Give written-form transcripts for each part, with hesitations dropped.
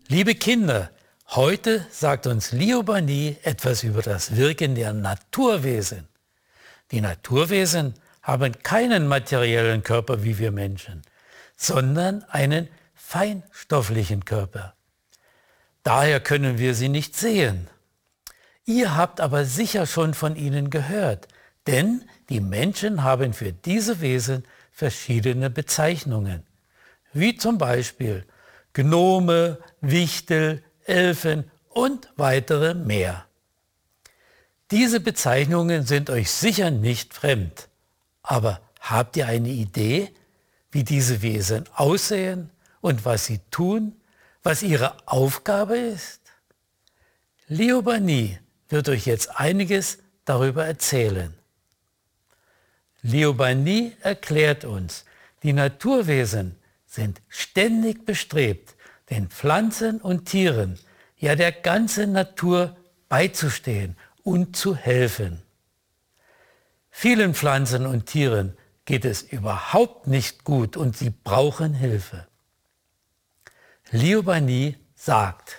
Liebe Kinder, heute sagt uns Liobani etwas über das Wirken der Naturwesen. Die Naturwesen haben keinen materiellen Körper wie wir Menschen, sondern einen feinstofflichen Körper. Daher können wir sie nicht sehen. Ihr habt aber sicher schon von ihnen gehört, denn die Menschen haben für diese Wesen verschiedene Bezeichnungen, wie zum Beispiel Gnome, Wichtel, Elfen und weitere mehr. Diese Bezeichnungen sind euch sicher nicht fremd, aber habt ihr eine Idee, wie diese Wesen aussehen und was sie tun, was ihre Aufgabe ist? Liobani wird euch jetzt einiges darüber erzählen. Liobani erklärt uns, die Naturwesen sind ständig bestrebt, den Pflanzen und Tieren, ja der ganzen Natur beizustehen und zu helfen. Vielen Pflanzen und Tieren geht es überhaupt nicht gut und sie brauchen Hilfe. Liobani sagt: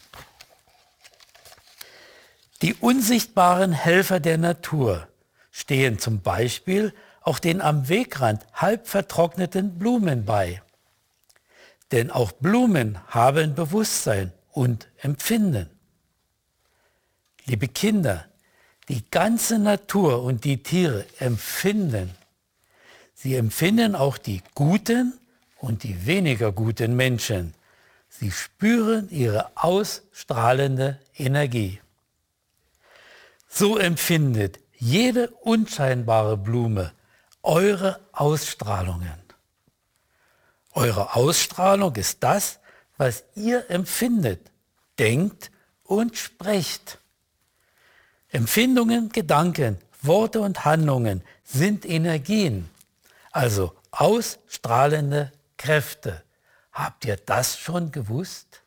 Die unsichtbaren Helfer der Natur stehen zum Beispiel auch den am Wegrand halb vertrockneten Blumen bei. Denn auch Blumen haben Bewusstsein und Empfinden. Liebe Kinder, die ganze Natur und die Tiere empfinden. Sie empfinden auch die guten und die weniger guten Menschen. Sie spüren ihre ausstrahlende Energie. So empfindet jede unscheinbare Blume eure Ausstrahlungen. Eure Ausstrahlung ist das, was ihr empfindet, denkt und sprecht. Empfindungen, Gedanken, Worte und Handlungen sind Energien, also ausstrahlende Kräfte. Habt ihr das schon gewusst?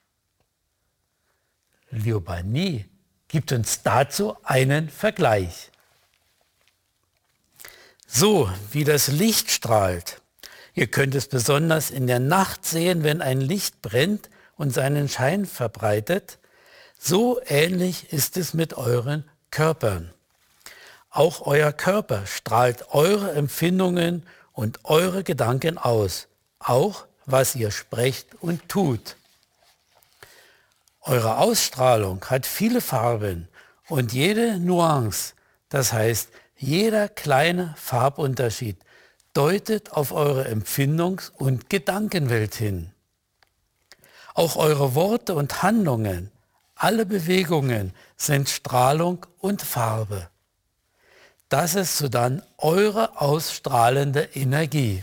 Liobani gibt uns dazu einen Vergleich. So wie das Licht strahlt. Ihr könnt es besonders in der Nacht sehen, wenn ein Licht brennt und seinen Schein verbreitet. So ähnlich ist es mit euren Körpern. Auch euer Körper strahlt eure Empfindungen und eure Gedanken aus, auch was ihr sprecht und tut. Eure Ausstrahlung hat viele Farben und jede Nuance, das heißt jeder kleine Farbunterschied, deutet auf eure Empfindungs- und Gedankenwelt hin. Auch eure Worte und Handlungen, alle Bewegungen sind Strahlung und Farbe. Das ist so dann eure ausstrahlende Energie.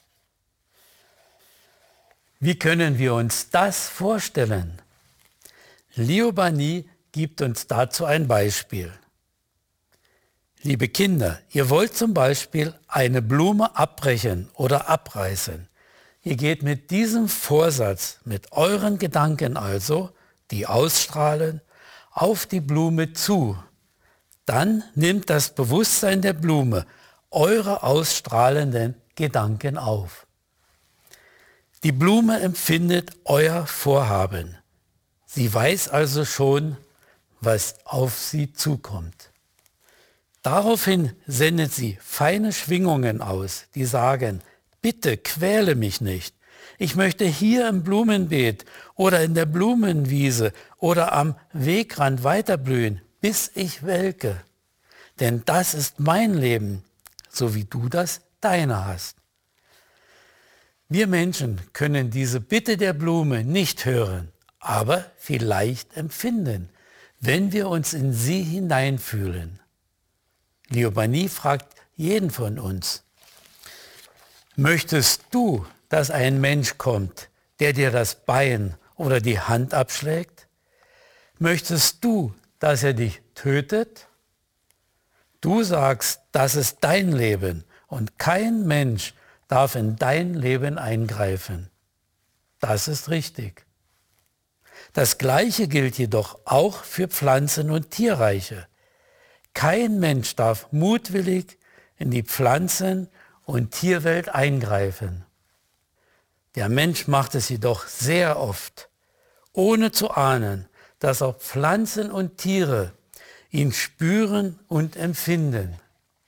Wie können wir uns das vorstellen? Liobani gibt uns dazu ein Beispiel. Liebe Kinder, ihr wollt zum Beispiel eine Blume abbrechen oder abreißen. Ihr geht mit diesem Vorsatz, mit euren Gedanken also, die ausstrahlen, auf die Blume zu. Dann nimmt das Bewusstsein der Blume eure ausstrahlenden Gedanken auf. Die Blume empfindet euer Vorhaben. Sie weiß also schon, was auf sie zukommt. Daraufhin sendet sie feine Schwingungen aus, die sagen: Bitte quäle mich nicht. Ich möchte hier im Blumenbeet oder in der Blumenwiese oder am Wegrand weiterblühen, bis ich welke. Denn das ist mein Leben, so wie du das deine hast. Wir Menschen können diese Bitte der Blume nicht hören, aber vielleicht empfinden, wenn wir uns in sie hineinfühlen. Liobani fragt jeden von uns: Möchtest du, dass ein Mensch kommt, der dir das Bein oder die Hand abschlägt? Möchtest du, dass er dich tötet? Du sagst, das ist dein Leben und kein Mensch darf in dein Leben eingreifen. Das ist richtig. Das Gleiche gilt jedoch auch für Pflanzen- und Tierreiche. Kein Mensch darf mutwillig in die Pflanzen- und Tierwelt eingreifen. Der Mensch macht es jedoch sehr oft. ohne zu ahnen, dass auch Pflanzen und Tiere ihn spüren und empfinden.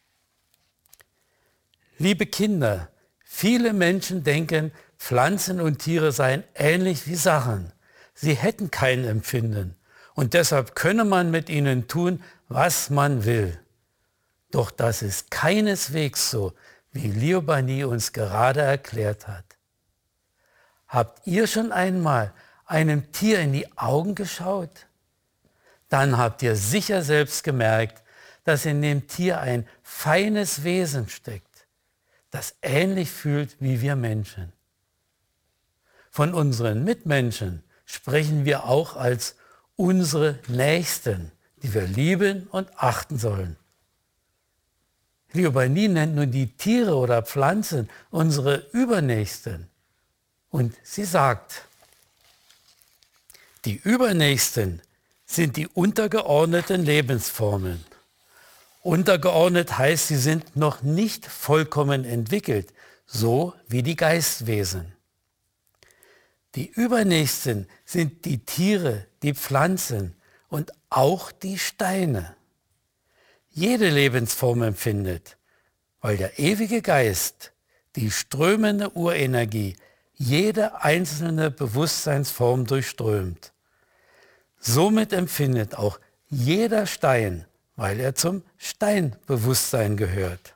Liebe Kinder, viele Menschen denken, Pflanzen und Tiere seien ähnlich wie Sachen. Sie hätten kein Empfinden und deshalb könne man mit ihnen tun, was man will. Doch das ist keineswegs so, wie Liobani uns gerade erklärt hat. Habt ihr schon einmal einem Tier in die Augen geschaut? Dann habt ihr sicher selbst gemerkt, dass in dem Tier ein feines Wesen steckt, das ähnlich fühlt wie wir Menschen. Von unseren Mitmenschen sprechen wir auch als unsere Nächsten, die wir lieben und achten sollen. Liobani nennt nun die Tiere oder Pflanzen unsere Übernächsten. Und sie sagt, die Übernächsten sind die untergeordneten Lebensformen. Untergeordnet heißt, sie sind noch nicht vollkommen entwickelt, so wie die Geistwesen. Die Übernächsten sind die Tiere, die Pflanzen und auch die Steine. Jede Lebensform empfindet, weil der ewige Geist, die strömende Urenergie, jede einzelne Bewusstseinsform durchströmt. Somit empfindet auch jeder Stein, weil er zum Steinbewusstsein gehört.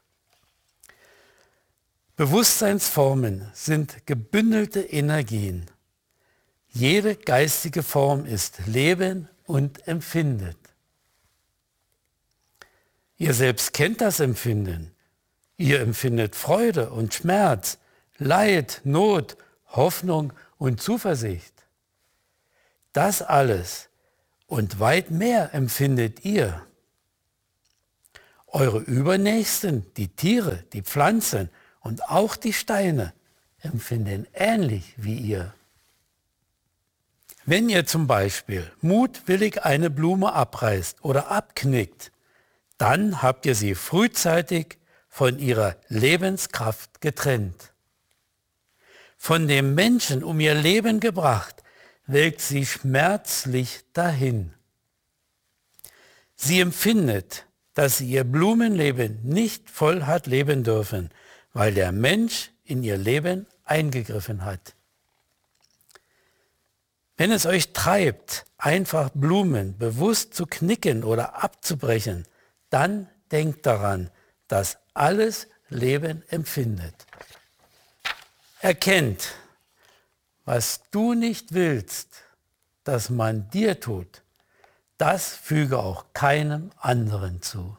Bewusstseinsformen sind gebündelte Energien. Jede geistige Form ist Leben und empfindet. Ihr selbst kennt das Empfinden. Ihr empfindet Freude und Schmerz, Leid, Not, Hoffnung und Zuversicht. Das alles und weit mehr empfindet ihr. Eure Übernächsten, die Tiere, die Pflanzen und auch die Steine empfinden ähnlich wie ihr. Wenn ihr zum Beispiel mutwillig eine Blume abreißt oder abknickt, dann habt ihr sie frühzeitig von ihrer Lebenskraft getrennt. Von dem Menschen um ihr Leben gebracht, welkt sie schmerzlich dahin. Sie empfindet, dass sie ihr Blumenleben nicht voll hat leben dürfen, weil der Mensch in ihr Leben eingegriffen hat. Wenn es euch treibt, einfach Blumen bewusst zu knicken oder abzubrechen, dann denkt daran, dass alles Leben empfindet. Erkennt, was du nicht willst, dass man dir tut, das füge auch keinem anderen zu.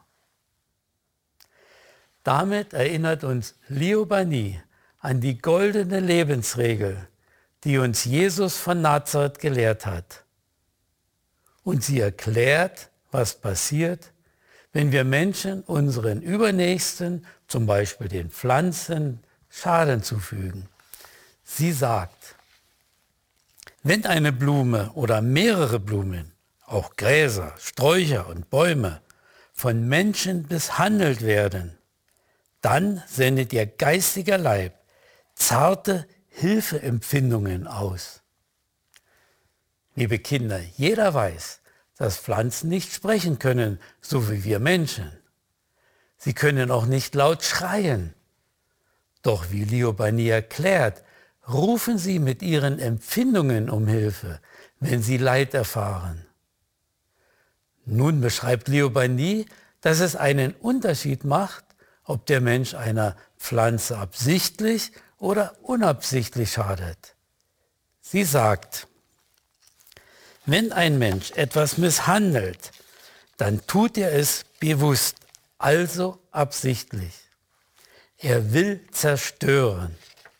Damit erinnert uns Liobani an die goldene Lebensregel, die uns Jesus von Nazareth gelehrt hat. Und sie erklärt, was passiert, wenn wir Menschen unseren Übernächsten, zum Beispiel den Pflanzen, Schaden zufügen. Sie sagt, wenn eine Blume oder mehrere Blumen, auch Gräser, Sträucher und Bäume, von Menschen misshandelt werden, dann sendet ihr geistiger Leib zarte Hilfeempfindungen aus. Liebe Kinder, jeder weiß, dass Pflanzen nicht sprechen können, so wie wir Menschen. Sie können auch nicht laut schreien. Doch wie Liobani erklärt, rufen sie mit ihren Empfindungen um Hilfe, wenn sie Leid erfahren. Nun beschreibt Liobani, dass es einen Unterschied macht, ob der Mensch einer Pflanze absichtlich oder unabsichtlich schadet. Sie sagt, wenn ein Mensch etwas misshandelt, dann tut er es bewusst, also absichtlich. Er will zerstören.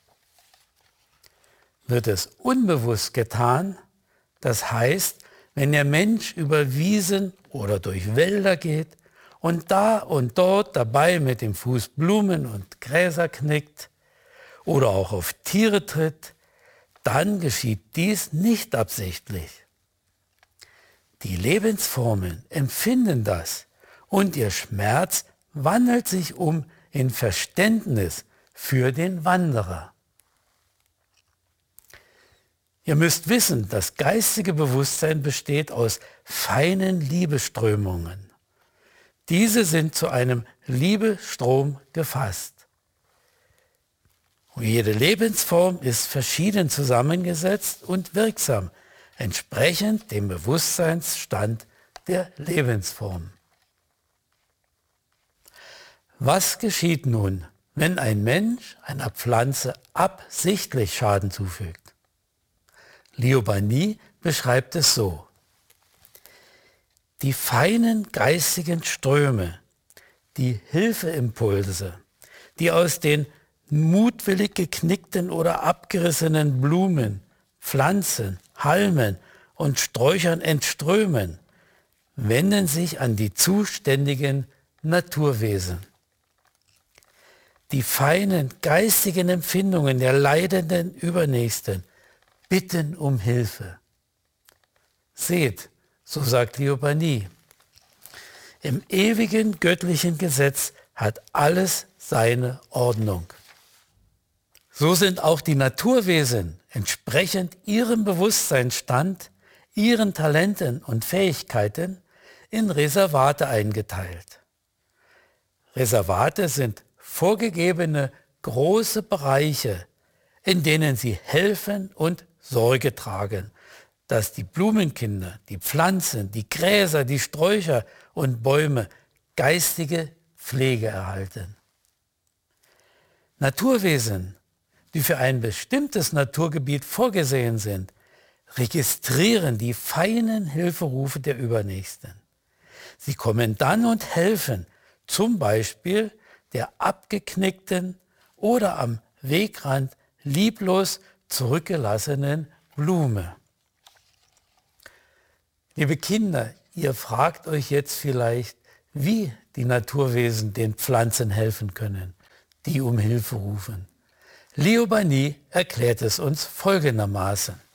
Wird es unbewusst getan, das heißt, wenn der Mensch über Wiesen oder durch Wälder geht und da und dort dabei mit dem Fuß Blumen und Gräser knickt oder auch auf Tiere tritt, dann geschieht dies nicht absichtlich. Die Lebensformen empfinden das und ihr Schmerz wandelt sich um in Verständnis für den Wanderer. Ihr müsst wissen, das geistige Bewusstsein besteht aus feinen Liebeströmungen. Diese sind zu einem Liebestrom gefasst. Und jede Lebensform ist verschieden zusammengesetzt und wirksam, entsprechend dem Bewusstseinsstand der Lebensform. Was geschieht nun, wenn ein Mensch einer Pflanze absichtlich Schaden zufügt? Liobani beschreibt es so: Die feinen geistigen Ströme, die Hilfeimpulse, die aus den mutwillig geknickten oder abgerissenen Blumen, Pflanzen, Halmen und Sträuchern entströmen, wenden sich an die zuständigen Naturwesen. Die feinen geistigen Empfindungen der leidenden Übernächsten bitten um Hilfe. Seht, so sagt Liobani, im ewigen göttlichen Gesetz hat alles seine Ordnung. So sind auch die Naturwesen entsprechend ihrem Bewusstseinsstand, ihren Talenten und Fähigkeiten in Reservate eingeteilt. Reservate sind vorgegebene große Bereiche, in denen sie helfen und Sorge tragen, dass die Blumenkinder, die Pflanzen, die Gräser, die Sträucher und Bäume geistige Pflege erhalten. Naturwesen, die für ein bestimmtes Naturgebiet vorgesehen sind, registrieren die feinen Hilferufe der Übernächsten. Sie kommen dann und helfen, zum Beispiel der abgeknickten oder am Wegrand lieblos zurückgelassenen Blume. Liebe Kinder, ihr fragt euch jetzt vielleicht, wie die Naturwesen den Pflanzen helfen können, die um Hilfe rufen. Liobani erklärt es uns folgendermaßen.